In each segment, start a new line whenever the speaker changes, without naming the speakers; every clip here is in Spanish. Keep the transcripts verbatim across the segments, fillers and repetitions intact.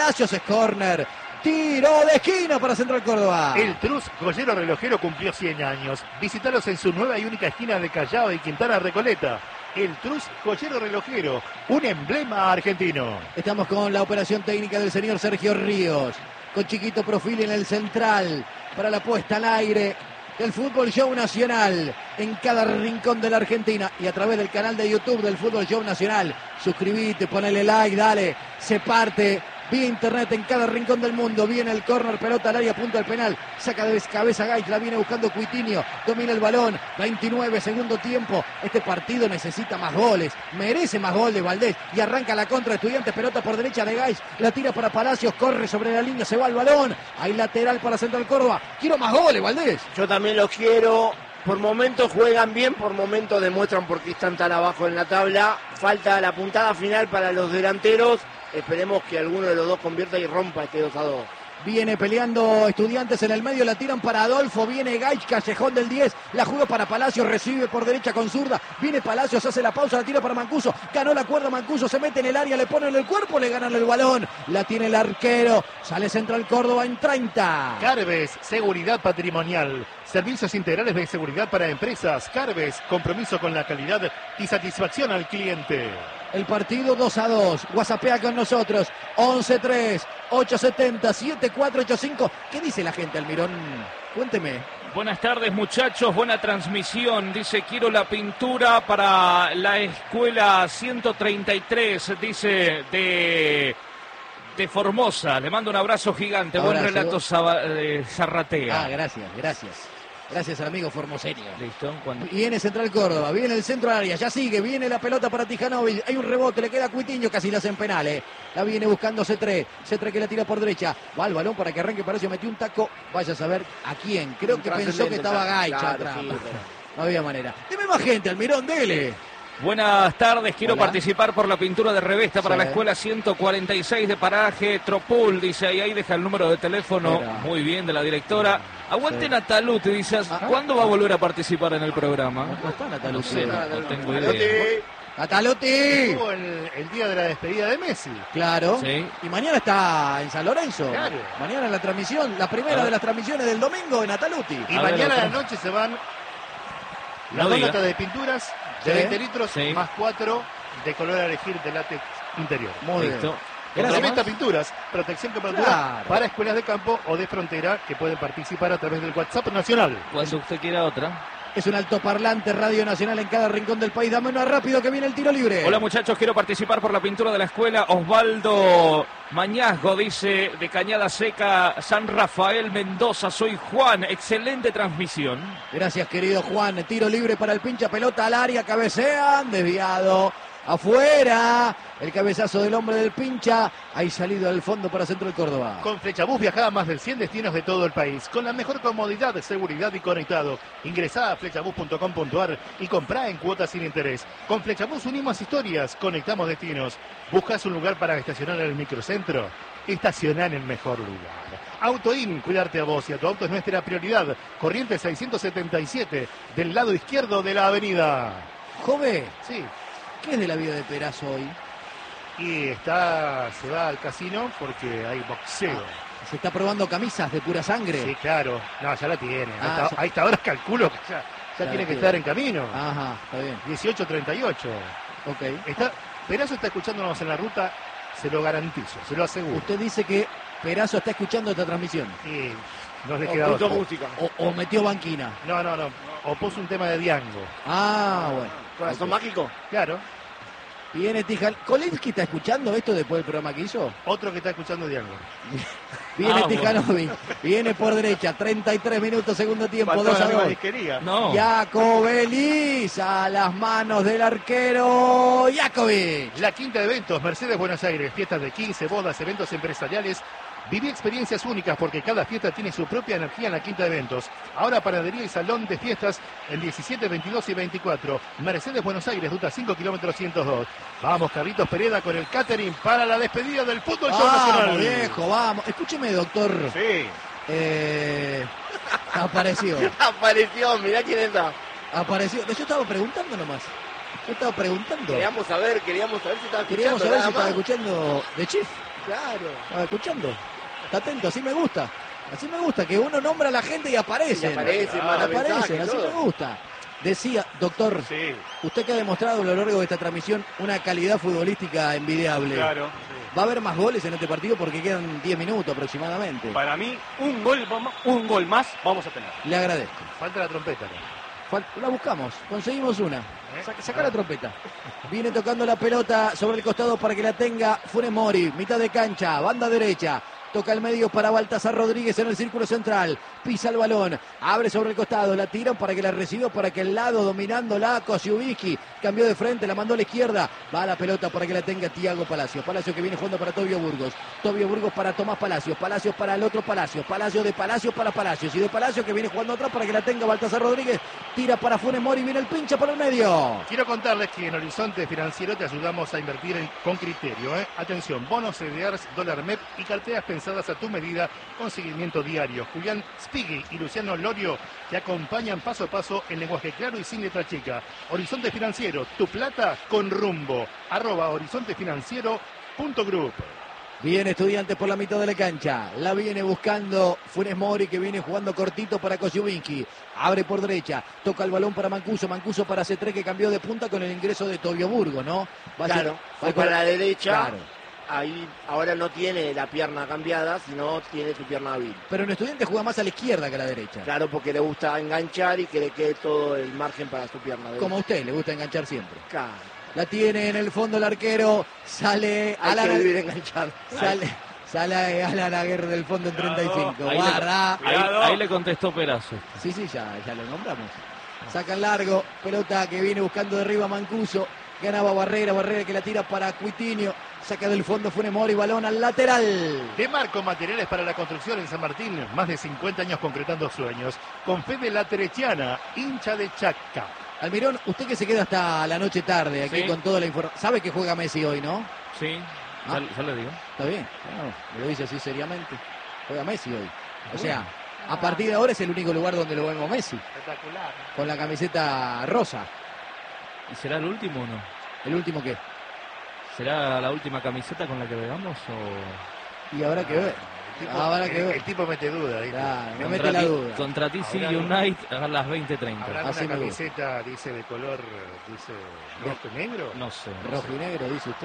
Palacios, es córner. Tiro de esquina para Central Córdoba.
El Trus Goyero Relojero cumplió cien años. Visítalos en su nueva y única esquina de Callao y Quintana Recoleta. El Trus Joyero Relojero, un emblema argentino.
Estamos con la operación técnica del señor Sergio Ríos, con Chiquito Profil en el central, para la puesta al aire del Fútbol Show Nacional, en cada rincón de la Argentina, y a través del canal de YouTube del Fútbol Show Nacional. Suscribite, ponele like, dale, se parte vía internet en cada rincón del mundo. Viene el córner, pelota al área, punto al penal, saca de cabeza Gaich, la viene buscando Cuitinho, domina el balón, veintinueve, segundo tiempo. Este partido necesita más goles, merece más gol de Valdés, y arranca la contra Estudiantes, pelota por derecha de Gaich, la tira para Palacios, corre sobre la línea, se va el balón, hay lateral para Central Córdoba. Quiero más goles, Valdés.
Yo también los quiero. Por momentos juegan bien, por momentos demuestran por qué están tan abajo en la tabla. Falta la puntada final para los delanteros. Esperemos que alguno de los dos convierta y rompa este dos a dos.
Viene peleando Estudiantes en el medio, la tiran para Adolfo, viene Gaich, callejón del diez, la juega para Palacios, recibe por derecha con zurda, viene Palacios, hace la pausa, la tira para Mancuso, ganó la cuerda Mancuso, se mete en el área, le ponen el cuerpo, le ganan el balón, la tiene el arquero, sale Central Córdoba en treinta.
Carves, seguridad patrimonial, servicios integrales de seguridad para empresas. Carves, compromiso con la calidad y satisfacción al cliente.
El partido dos a dos. WhatsAppea con nosotros. once tres, ocho siete cero, siete cuatro ocho cinco. ¿Qué dice la gente, Almirón? Cuénteme.
Buenas tardes, muchachos. Buena transmisión. Dice, quiero la pintura para la escuela ciento treinta y tres. Dice, de, de Formosa. Le mando un abrazo gigante.
Abrazo.
Buen relato eh, Zarratea.
Ah, gracias, gracias. Gracias al amigo formoseño.
Listo. Cuando...
Viene Central Córdoba, viene el centro área, ya sigue, viene la pelota para Tijanovic, hay un rebote, le queda a Cuitiño, casi la hacen penales. La viene buscando C tres, C tres que la tira por derecha, va el balón para que arranque, Palacio metió un taco, vaya a saber a quién. Creo que pensó que estaba Gaich
claro,
atrás.
sí, pero...
No había manera. Deme más gente, Almirón, dele.
Buenas tardes, quiero
Hola.
participar por la pintura de revista para
Sí.
la escuela ciento cuarenta y seis de Paraje Tropul, dice ahí, ahí deja el número de teléfono,
Mira.
muy bien, de la directora. Aguante
Sí.
Nataluti, dice,
Ah.
¿cuándo va a volver a participar en el programa?
No está
No
Nataluti.
sé, no, no tengo idea.
Nataluti.
Estuvo el, el día de la despedida de Messi.
Claro.
Sí.
Y mañana está en San Lorenzo.
Claro.
Mañana la transmisión, la primera
Ah.
de las transmisiones del domingo de Nataluti.
Y
A ver,
mañana a la
otra.
noche se van las
No
dos
diga.
latas de pinturas de
Sí.
veinte litros
Sí.
más cuatro de color a elegir de látex interior.
Muy
Listo.
bien. Gracias.
Revista Pinturas, protección temperatura
Claro.
para escuelas de campo o de frontera que pueden participar a través del WhatsApp nacional.
Cuando usted quiera otra.
Es un altoparlante Radio Nacional en cada rincón del país. Dame una rápido que viene el tiro libre.
Hola muchachos, quiero participar por la pintura de la escuela. Osvaldo Mañazgo dice, de Cañada Seca, San Rafael Mendoza, soy Juan, excelente transmisión.
Gracias, querido Juan. Tiro libre para el pincha, pelota al área, cabecean, desviado. Afuera, el cabezazo del hombre del pincha. Ahí salido al fondo para Central Córdoba.
Con Flechabús viajá a más de cien destinos de todo el país, con la mejor comodidad, seguridad y conectado. Ingresá a flechabús punto com punto ar y comprá en cuotas sin interés. Con Flechabús unimos historias, conectamos destinos. ¿Buscas un lugar para estacionar en el microcentro? Estacioná en el mejor lugar. Autoin, cuidarte a vos y a tu auto es nuestra prioridad. Corriente seiscientos setenta y siete, del lado izquierdo de la avenida.
Jove,
Sí.
¿qué es de la vida de Perazo hoy?
Y está, se va al casino porque hay boxeo.
Se está probando camisas de pura sangre.
Sí, claro. No, ya la tiene.
Ah,
a, esta,
ya-
a esta hora calculo que ya, ya
Ya la
tiene que
tiene.
estar en camino.
Ajá, está bien.
dieciocho treinta y ocho.
Ok.
Está, Perazo está escuchándonos en la ruta, se lo garantizo, se lo aseguro.
Usted dice que Perazo está escuchando esta transmisión.
Y no le
O
queda
puso
otra.
música.
O, o metió banquina.
No, no, no. O puso un tema de Diango.
Ah, bueno.
Corazón mágico.
Claro.
Viene Tijal. ¿Kolinski está escuchando esto después del programa que hizo?
Otro que está escuchando Diango.
Viene
Ah,
Tijanovic. Viene por derecha. treinta y tres minutos, segundo tiempo.
Faltó
dos
la
a
misma
dos.
disquería.
No.
Jacobelis a las manos del arquero Jacobic.
La quinta de eventos, Mercedes Buenos Aires, fiestas de quince, bodas, eventos empresariales. Viví experiencias únicas porque cada fiesta tiene su propia energía en la quinta de eventos. Ahora panadería y salón de fiestas en diecisiete, veintidós y veinticuatro. Mercedes Buenos Aires, ruta cinco kilómetros ciento dos. Vamos, Carlitos Pereda con el catering para la despedida del fútbol show
Vamos,
nacional.
viejo, vamos. Escúcheme, doctor.
Sí.
Eh, apareció.
Apareció, mirá quién está.
Apareció. Yo estaba preguntando nomás. Yo estaba preguntando.
Queríamos saber, queríamos saber si estaba escuchando.
Queríamos saber
nada
si estaba
más.
escuchando de Chief.
Claro.
¿Estaba escuchando? Está atento, así me gusta. Así me gusta, que uno nombra a la gente y aparece.
Y aparece, manda
aparecen,
mensaje,
así
todo.
me gusta. Decía, doctor,
Sí,
usted que ha demostrado a lo largo de esta transmisión una calidad futbolística envidiable.
Claro.
¿Va a haber más goles en este partido? Porque quedan diez minutos aproximadamente.
Para mí, un gol, vamos- un gol más vamos a tener.
Le agradezco.
falta la trompeta. ¿no?
Fal- La buscamos, conseguimos una.
¿Eh?
Saca, saca la trompeta. Viene tocando la pelota sobre el costado para que la tenga Funes Mori. Mitad de cancha, banda derecha. Toca el medio para Baltasar Rodríguez en el círculo central. Pisa el balón. Abre sobre el costado. La tiran para que la reciba para que el lado dominándola Kosciuszki. Cambió de frente, la mandó a la izquierda. Va a la pelota para que la tenga Thiago Palacios. Palacios que viene jugando para Tobio Burgos. Tobio Burgos para Tomás Palacios. Palacios para el otro Palacios. Palacios de Palacios para Palacios. Y de Palacios que viene jugando atrás para que la tenga Baltasar Rodríguez. Tira para Funes Mori. Viene el pincha para el medio.
Quiero contarles que en Horizonte Financiero te ayudamos a invertir en- con criterio. ¿eh? Atención, bonos C D Rs, dólar M E P y carteras pensadas a tu medida con seguimiento diario. Julián Spigui y Luciano Lorio te acompañan paso a paso en lenguaje claro y sin letra chica. Horizonte Financiero, tu plata con rumbo. Arroba horizontefinanciero.group.
Viene Estudiantes por la mitad de la cancha. La viene buscando Funes Mori, que viene jugando cortito para Kosciuszki. Abre por derecha. Toca el balón para Mancuso. Mancuso para C tres, que cambió de punta con el ingreso de Tobio Burgo, ¿no? Va a ser-
Claro,
va
fue
a cor-
para la derecha.
Claro.
Ahí ahora no tiene la pierna cambiada, sino tiene su pierna hábil.
Pero en Estudiantes juega más a la izquierda que a la derecha.
Claro, porque le gusta enganchar y que le quede todo el margen para su pierna derecha.
Como a usted, le gusta enganchar siempre.
Claro.
La tiene en el fondo el arquero. Sale
Hay
Alan,
que vivir enganchado.
sale, sale Alan Aguirre del fondo en treinta y cinco.
Ahí le-
Guarda.
Ahí,
Cuidado.
ahí le contestó Perazo.
Sí, sí, ya, ya lo nombramos. Saca el largo, pelota que viene buscando de arriba Mancuso. Ganaba Barrera, Barrera que la tira para Cuitinho. Saca del fondo Funes Mori, balón al lateral.
De Marco Materiales para la Construcción en San Martín, más de cincuenta años concretando sueños. Con Fede Latereciana, hincha de Chaca.
Almirón, usted que se queda hasta la noche tarde aquí
Sí.
con toda la información. ¿Sabe que juega Messi hoy, no?
Sí,
Ah.
ya, ya le digo.
Está bien, bueno, me lo dice así seriamente. Juega Messi hoy. O sea, a partir de ahora es el único lugar donde lo vemos Messi.
Espectacular.
Con la camiseta rosa.
¿Y será el último o no?
¿El último qué?
¿Será la última camiseta con la que veamos o...?
Y habrá que ver.
El tipo,
Habrá que
el-
ver.
el tipo mete duda. ¿viste?
Claro, me
Contra
mete la
ti-
duda.
Contra T C
Habrá
United a las veinte treinta.
¿Habrá
Así
una
me gusta.
camiseta, dice, de color, dice, rojo y negro?
No sé. no
Rojo
sé.
y negro, dice usted.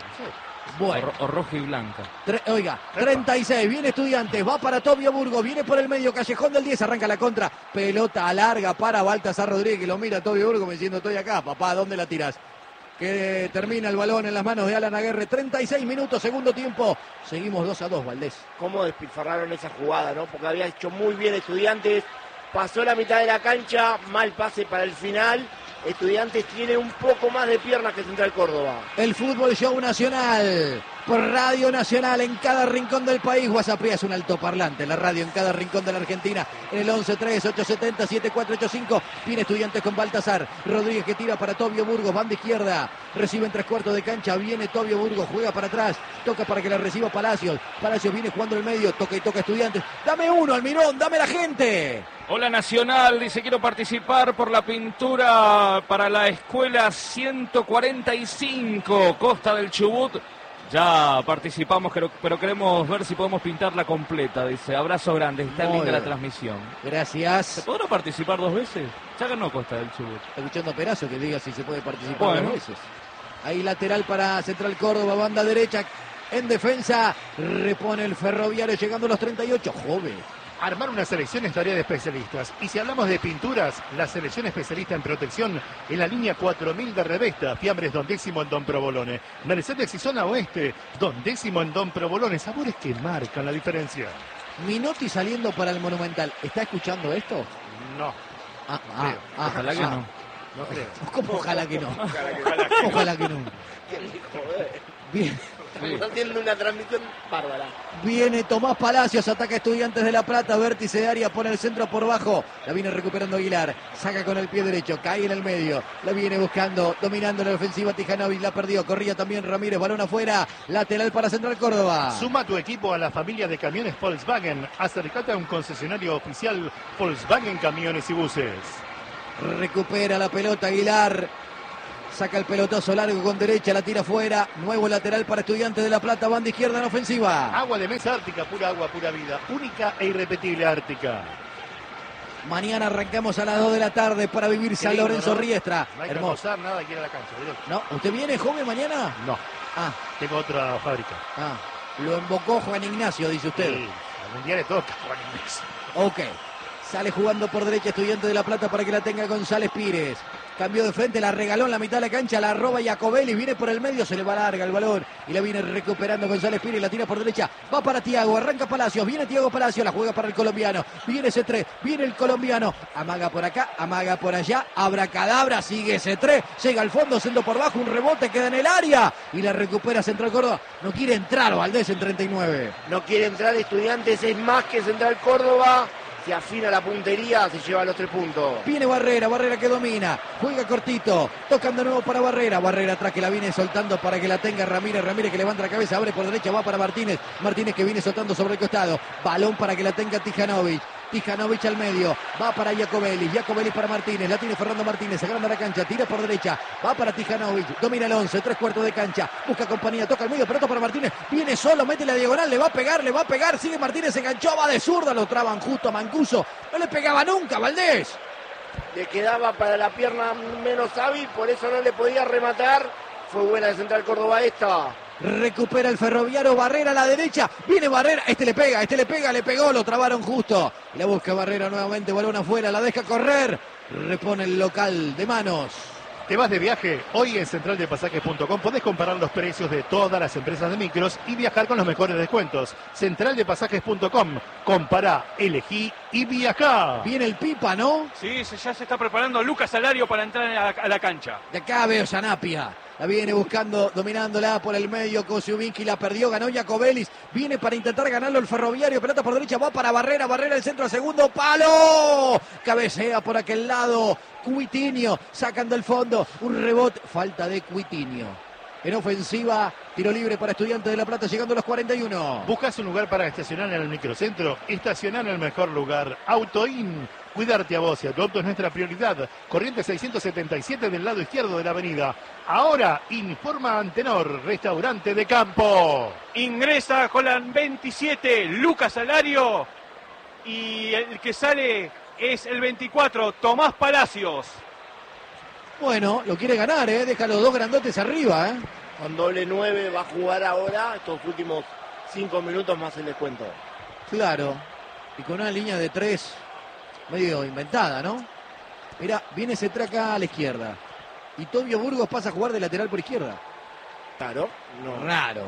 Sí.
O,
Bueno.
ro- o roja y blanca.
Tre- Oiga, treinta y seis, viene Estudiantes, va para Tobio Burgos, viene por el medio, Callejón del diez, arranca la contra, pelota larga para Baltasar Rodríguez, que lo mira a Tobio Burgos como diciendo, estoy acá, papá, ¿dónde la tiras? Que termina el balón en las manos de Alan Aguirre, treinta y seis minutos, segundo tiempo, seguimos dos a dos, Valdés.
Cómo despilfarraron esa jugada, ¿no? Porque había hecho muy bien Estudiantes. Pasó la mitad de la cancha, mal pase para el final. Estudiantes tiene un poco más de piernas que Central Córdoba.
El Fútbol Show Nacional, por Radio Nacional en cada rincón del país. WhatsApp es un altoparlante, la radio en cada rincón de la Argentina. En el once tres ocho siete cero siete cuatro ocho cinco. Viene Estudiantes con Baltasar. Rodríguez que tira para Tobio Burgos, banda izquierda. Recibe en tres cuartos de cancha. Viene Tobio Burgos, juega para atrás. Toca para que la reciba Palacios. Palacios viene jugando el medio. Toca y toca Estudiantes. Dame uno, Almirón, dame la gente.
Hola Nacional, dice quiero participar por la pintura para la escuela ciento cuarenta y cinco, Costa del Chubut. Ya participamos, pero, pero queremos ver si podemos pintarla completa, dice. Abrazo grande, está
Muy
linda la
bien.
transmisión. ¿Se
Gracias.
podrá participar dos veces? Ya ganó Costa del Chubut.
Está escuchando a Perazo que diga si se puede participar
Bueno.
dos veces. Ahí lateral para Central Córdoba, banda derecha. En defensa, repone el Ferroviario llegando a los treinta y ocho. Joven.
Armar una selección es tarea de especialistas. Y si hablamos de pinturas, la selección especialista en protección en la línea cuatro mil de Revesta. Fiambres Don Décimo en Don Provolone. Mercedes y Zona Oeste. Don Décimo en Don Provolone. Sabores que marcan la diferencia.
Minotti saliendo para el Monumental. ¿Está escuchando esto?
No,
Ah,
No
ah,
creo.
ah,
Ojalá que
ah.
no.
no creo.
¿Cómo ojalá que no? Ojalá que no. Bien.
Estamos haciendo una transmisión bárbara.
Viene Tomás Palacios, ataca Estudiantes de La Plata, vértice de área, pone el centro por bajo, la viene recuperando Aguilar, saca con el pie derecho, cae en el medio, la viene buscando, dominando la ofensiva Tijanovic, la perdió, corría también Ramírez, balón afuera, lateral para Central Córdoba.
Suma tu equipo a la familia de camiones Volkswagen. Acércate a un concesionario oficial Volkswagen Camiones y Buses.
Recupera la pelota Aguilar, Saca el pelotazo largo con derecha, la tira afuera. Nuevo lateral para Estudiantes de La Plata, banda izquierda en ofensiva.
Agua de mesa Ártica, pura agua, pura vida. Única e irrepetible Ártica.
Mañana arrancamos a las dos de la tarde para vivir San
lindo,
Lorenzo
¿no?
Riestra.
No hay que
Hermoso.
almorzar, nada, hay que ir a la cancha. Directo.
¿No? ¿Usted viene, joven, mañana?
No,
Ah,
tengo otra fábrica.
ah. Lo embocó Juan Ignacio, dice usted.
Sí, al mundial le toca, Juan Ignacio.
Ok. Sale jugando por derecha Estudiantes de La Plata para que la tenga González Pires. Cambió de frente, la regaló en la mitad de la cancha, la roba Jacobelli, viene por el medio, se le va larga el balón y la viene recuperando González Pires, la tira por derecha, va para Tiago, arranca Palacios, viene Tiago Palacios, la juega para el colombiano, viene ese tres, viene el colombiano, amaga por acá, amaga por allá, abracadabra, sigue ese tres, llega al fondo, siendo por bajo, un rebote, queda en el área y la recupera Central Córdoba. No quiere entrar Valdés en treinta y nueve.
No quiere entrar Estudiantes, es más que Central Córdoba. Se afina la puntería, se lleva los tres puntos.
Viene Barrera, Barrera que domina, juega cortito, tocan de nuevo para Barrera, Barrera atrás que la viene soltando para que la tenga Ramírez, Ramírez que levanta la cabeza, abre por derecha, va para Martínez, Martínez que viene soltando sobre el costado, balón para que la tenga Tijanovic, Tijanovic al medio, va para Jacobelli, Jacobelli para Martínez, la tiene Fernando Martínez, agranda la cancha, tira por derecha, va para Tijanovic, domina el once, tres cuartos de cancha, busca compañía, toca al medio, pelota para Martínez, viene solo, mete la diagonal, le va a pegar, le va a pegar, sigue Martínez, se enganchó, va de zurda, lo traban justo a Mancuso, no le pegaba nunca Valdés.
Le quedaba para la pierna menos hábil, por eso no le podía rematar. Fue buena de Central Córdoba esta.
Recupera el Ferroviario, Barrera a la derecha, viene Barrera, este le pega, este le pega, le pegó, lo trabaron justo. La busca Barrera nuevamente, balón afuera, la deja correr, repone el local de manos.
¿Te vas de viaje? Hoy en central de pasajes punto com podés comparar los precios de todas las empresas de micros y viajar con los mejores descuentos. central de pasajes punto com. Compará, elegí y viajá.
Viene el Pipa, ¿no?
Sí, se- ya se está preparando Lucas Salario para entrar a la, a la cancha.
De acá veo Sanapia. La viene buscando, dominándola por el medio. Kosciuszynski la perdió, ganó Jacobelis. Viene para intentar ganarlo el Ferroviario. Pelota por derecha, va para Barrera. Barrera el centro, segundo palo. Cabecea por aquel lado. Cuitinho, sacan del fondo. Un rebote, falta de Cuitinho. En ofensiva, tiro libre para Estudiantes de La Plata, llegando a los cuarenta y uno.
¿Buscas un lugar para estacionar en el microcentro? Estacionar en el mejor lugar. Autoin. Cuidarte a vos y a tu auto es nuestra prioridad. Corriente seiscientos setenta y siete del lado izquierdo de la avenida. Ahora, informa Antenor, restaurante de campo.
Ingresa con la veintisiete, Lucas Salario. Y el que sale es el veinticuatro, Tomás Palacios.
Bueno, lo quiere ganar, ¿eh? Deja los dos grandotes arriba, ¿eh?
Con doble nueve va a jugar ahora estos últimos cinco minutos más el descuento.
Claro. Y con una línea de tres medio inventada, ¿no? Mira, viene ese acá a la izquierda. Y Tobio Burgos pasa a jugar de lateral por izquierda.
Claro. No.
Raro.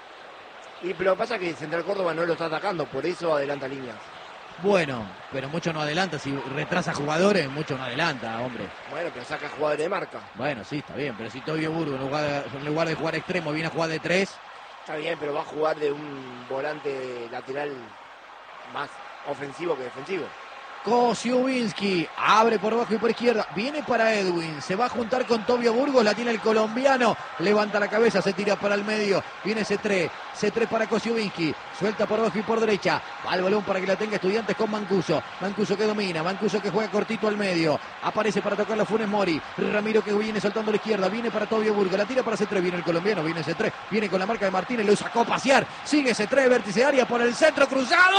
Y pero lo que pasa es que Central Córdoba no lo está atacando, por eso adelanta líneas.
Bueno, pero mucho no adelanta. Si retrasa jugadores, mucho no adelanta, hombre.
Bueno, pero saca jugadores de marca.
Bueno, sí, está bien. Pero si Tobio Burgos en lugar de, en lugar de jugar extremo viene a jugar de tres.
Está bien, pero va a jugar de un volante lateral más ofensivo que defensivo.
Kosciuszynski abre por abajo y por izquierda, viene para Edwin, se va a juntar con Tobio Burgos, la tiene el colombiano, levanta la cabeza, se tira para el medio, viene C tres, C tres para Kosciuszynski, suelta por abajo y por derecha, va el balón para que la tenga Estudiantes con Mancuso, Mancuso que domina, Mancuso que juega cortito al medio, aparece para tocar la Funes Mori, Ramiro que viene soltando a la izquierda, viene para Tobio Burgos, la tira para C tres, viene el colombiano, viene C tres, viene con la marca de Martínez, lo sacó a pasear, sigue C tres, vértice de área por el centro cruzado,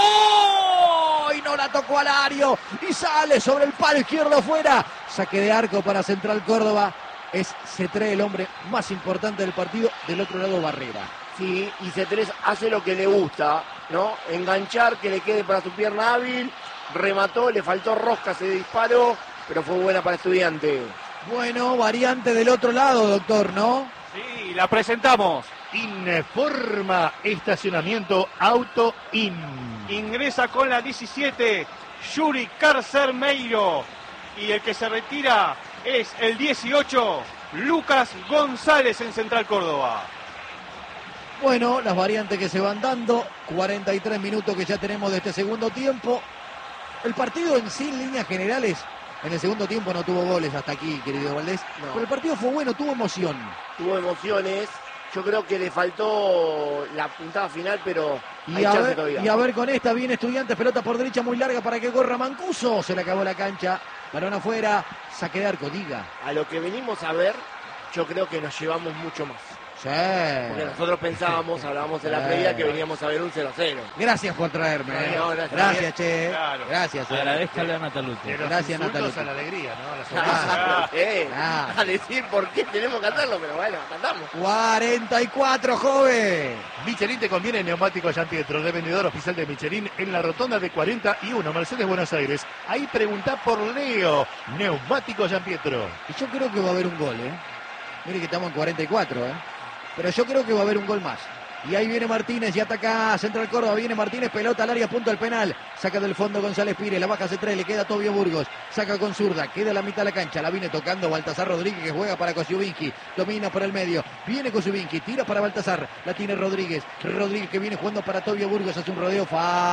y no la tocó al área. Y sale sobre el palo izquierdo afuera. Saque de arco para Central Córdoba. Es C tres el hombre más importante del partido. Del otro lado Barrera.
Sí, y C tres hace lo que le gusta, ¿no? Enganchar, que le quede para su pierna hábil. Remató, le faltó rosca, se disparó, pero fue buena para Estudiante.
Bueno, variante del otro lado, doctor, ¿no?
Sí, la presentamos.
Informa estacionamiento Auto In.
Ingresa con la diecisiete, Yuri Carcermeiro. Y el que se retira es el dieciocho, Lucas González en Central Córdoba.
Bueno, las variantes que se van dando. cuarenta y tres minutos que ya tenemos de este segundo tiempo. El partido en sí, en líneas generales, en el segundo tiempo no tuvo goles hasta aquí, querido Valdés.
No.
Pero el partido fue bueno, tuvo emoción.
Tuvo emociones. Yo creo que le faltó la puntada final, pero hay
Y a,
chance
ver,
todavía.
y a ver con esta, viene Estudiantes, pelota por derecha muy larga para que corra Mancuso. Se le acabó la cancha, balón afuera, saque de arco, diga.
A lo que venimos a ver, yo creo que nos llevamos mucho más.
Sí.
Porque nosotros pensábamos, hablábamos en la previa, que veníamos a ver un cero a cero.
Gracias por traerme.
No, no, gracias.
Gracias, che.
Claro.
Gracias. eh.
Agradezcale a Natalucci.
De los
Gracias,
insultos
Natalia.
a la alegría, ¿no? A la
Ah,
sonrisa.
eh,
Ah.
A decir por qué tenemos que hacerlo, pero bueno, cantamos.
cuarenta y cuatro, joven.
Michelin te conviene neumático Giampietro, de vendedor oficial de Michelin en la rotonda de cuarenta y uno, Mercedes Buenos Aires. Ahí preguntá por Leo, neumático Giampietro.
Y yo creo que va a haber un gol, ¿eh? Mire que estamos en cuarenta y cuatro, ¿eh? Pero yo creo que va a haber un gol más. Y ahí viene Martínez y ataca Central Córdoba. Viene Martínez, pelota al área, punto al penal. Saca del fondo González Pires, la baja C tres, le queda Tobio Burgos. Saca con zurda, queda a la mitad de la cancha. La viene tocando Baltasar Rodríguez, que juega para Kosciuszynski. Domina por el medio. Viene Kosciuszynski, tira para Baltasar. La tiene Rodríguez. Rodríguez que viene jugando para Tobio Burgos. Hace un rodeo,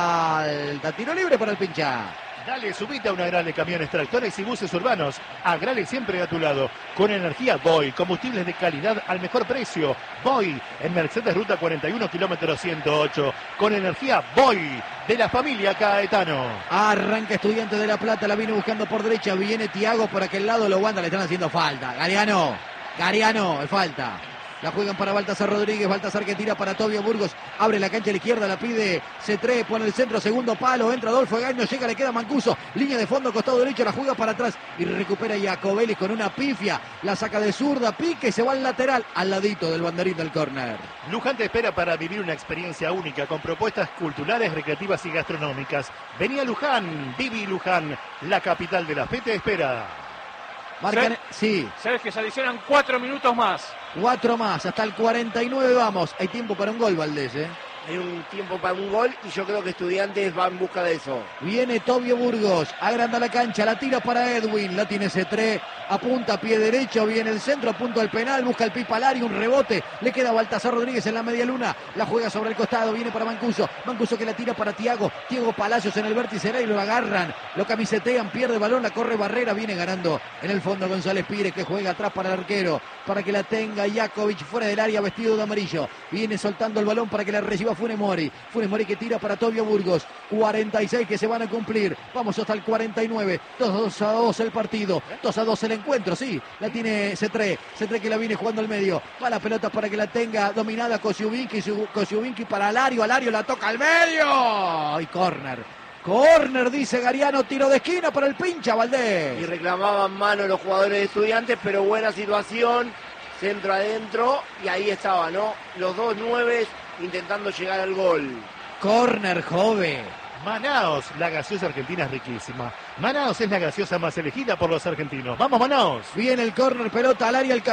falta. Tiro libre para el pincha.
Dale, subite a una Agrale Camiones, Tractores y Buses Urbanos. Agrale siempre a tu lado. Con energía Boy, combustibles de calidad al mejor precio. Boy, en Mercedes Ruta cuarenta y uno, kilómetro ciento ocho. Con energía Boy, de la familia Caetano.
Arranca Estudiantes de La Plata, la viene buscando por derecha. Viene Tiago por aquel lado, lo aguanta, le están haciendo falta. Gariano, Gariano, falta. La juegan para Baltasar Rodríguez, Baltasar que tira para Tobio Burgos, abre la cancha a la izquierda, la pide C tres, pone el centro, segundo palo, entra Adolfo Egaño, llega, le queda Mancuso, línea de fondo, costado derecho, la juega para atrás y recupera Iacobelis con una pifia, la saca de zurda, pique, se va al lateral, al ladito del banderín del córner.
Luján te espera para vivir una experiencia única con propuestas culturales, recreativas y gastronómicas. Vení a Luján, viví Luján, la capital de la fe te espera.
Marcan, sí,
Sabes que se adicionan cuatro minutos más.
cuatro más, hasta el cuarenta y nueve vamos. Hay tiempo para un gol, Valdés, ¿eh?
Hay un tiempo para un gol y yo creo que Estudiantes va en busca de eso.
Viene Tobio Burgos, agranda la cancha, la tira para Edwin, la tiene C tres, apunta a pie derecho, viene el centro, punto al penal, busca el Pipalari, un rebote, le queda Baltasar Rodríguez en la media luna, la juega sobre el costado, viene para Mancuso, Mancuso que la tira para Tiago, Tiago Palacios en el vértice y lo agarran, lo camisetean, pierde el balón, la corre Barrera, viene ganando en el fondo González Pires que juega atrás para el arquero, para que la tenga Jakovic fuera del área vestido de amarillo, viene soltando el balón para que la reciba Funes Mori, Funes Mori que tira para Tobio Burgos, cuarenta y seis que se van a cumplir, vamos hasta el cuarenta y nueve, dos a dos el partido, dos a dos el encuentro, sí, la tiene C tres, C tres que la viene jugando al medio, va la pelota para que la tenga dominada Kosciuszynski, Kosciuszynski para Alario, Alario la toca al medio, y córner, córner dice Gariano, tiro de esquina para el pincha
Y
Valdés.
reclamaban mano los jugadores de Estudiantes, pero buena situación, centro adentro, y ahí estaba, ¿no? Los dos nueves intentando llegar al gol.
Córner, joven.
Manaos, la gaseosa argentina es riquísima. Manaos es la gaseosa más elegida por los argentinos. ¡Vamos, Manaos!
Viene el córner, pelota al área, el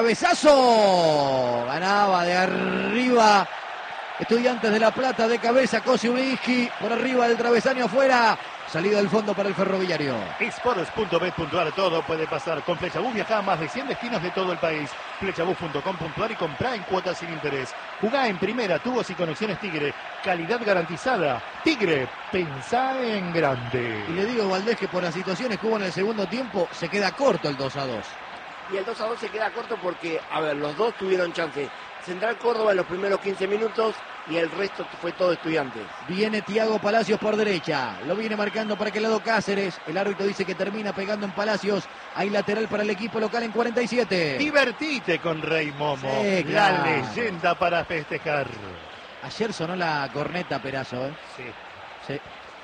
cabezazo. Ganaba de arriba. Estudiantes de La Plata de cabeza, Kosciuszynski por arriba del travesaño afuera. Salida del fondo para el Ferroviario.
Sports punto bet punto ar, todo puede pasar. Con Flechabús viajá a más de cien destinos de todo el país. Flechabús punto com punto ar y comprá en cuotas sin interés. Jugá en primera, tubos y conexiones Tigre. Calidad garantizada. Tigre, pensá en grande.
Y le digo, Valdés, que por las situaciones que hubo en el segundo tiempo, se queda corto el dos a dos.
Y el dos a dos se queda corto porque, a ver, los dos tuvieron chance. Central Córdoba en los primeros quince minutos y el resto fue todo Estudiantes.
Viene Tiago Palacios por derecha. Lo viene marcando para aquel lado Cáceres. El árbitro dice que termina pegando en Palacios. Hay lateral para el equipo local en cuarenta y siete.
Divertite con Rey Momo.
Sí,
La
claro.
leyenda para festejar.
Ayer sonó la corneta, Perazo, ¿eh?
Sí.
Sí.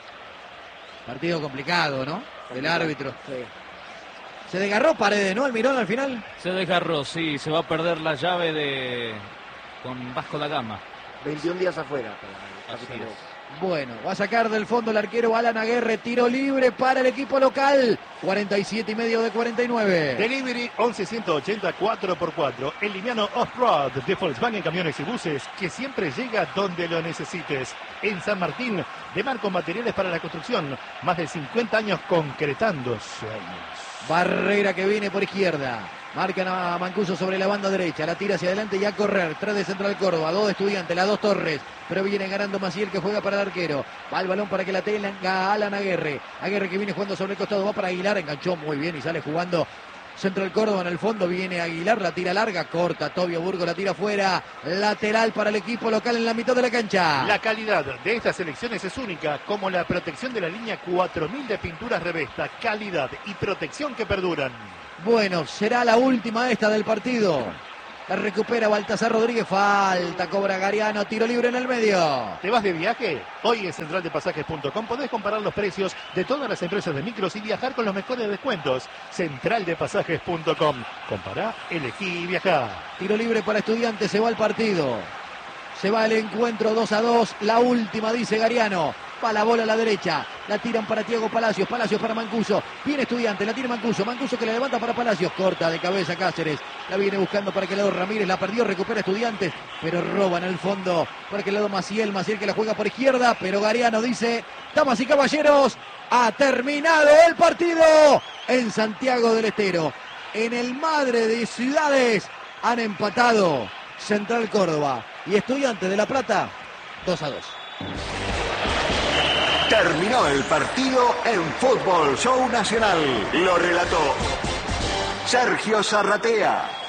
Partido complicado, ¿no? Del árbitro.
Sí.
Se desgarró Paredes, ¿no? El Mirón al final.
Se desgarró, sí, se va a perder la llave de con Vasco da Gama.
veintiún días afuera. Para el
Así
capitán.
es.
Bueno, va a sacar del fondo el arquero Alan Aguerre. Tiro libre para el equipo local. cuarenta y siete y medio de cuarenta y nueve.
Delivery once ciento ochenta cuatro por cuatro. El liviano Off-Road de Volkswagen Camiones y Buses que siempre llega donde lo necesites. En San Martín, de Marco Materiales para la Construcción. Más de cincuenta años concretando sueños.
Barrera que viene por izquierda. Marcan a Mancuso sobre la banda derecha. La tira hacia adelante y a correr. Tres de Central Córdoba. Dos de Estudiantes. Las dos Torres. Pero viene ganando Maciel que juega para el arquero. Va el balón para que la tenga Alan Aguerre. Aguerre que viene jugando sobre el costado. Va para Aguilar. Enganchó muy bien y sale jugando Central Córdoba en el fondo. Viene Aguilar. La tira larga. Corta. Tobio Burgo la tira fuera. Lateral para el equipo local en la mitad de la cancha.
La calidad de estas elecciones es única, como la protección de la línea cuatro mil de pinturas Revesta. Calidad y protección que perduran.
Bueno, será la última esta del partido. La recupera Baltasar Rodríguez. Falta, cobra Gariano. Tiro libre en el medio.
¿Te vas de viaje? Hoy en central de pasajes punto com podés comparar los precios de todas las empresas de micros y viajar con los mejores descuentos. central de pasajes punto com. Compará, elegí y viajá.
Tiro libre para Estudiantes. Se va el partido. Se va el encuentro dos a dos. La última, dice Gariano. Va la bola a la derecha. La tiran para Thiago Palacios. Palacios para Mancuso. Viene Estudiante. La tiene Mancuso. Mancuso que la levanta para Palacios. Corta de cabeza Cáceres. La viene buscando para que el lado Ramírez. La perdió. Recupera Estudiantes. Pero roba en el fondo para que el lado Maciel. Maciel que la juega por izquierda. Pero Gariano dice: damas y caballeros, ha terminado el partido en Santiago del Estero. En el Madre de Ciudades han empatado Central Córdoba y Estudiantes de La Plata dos a dos.
Terminó el partido en Fútbol Show Nacional. Lo relató Sergio Zarratea.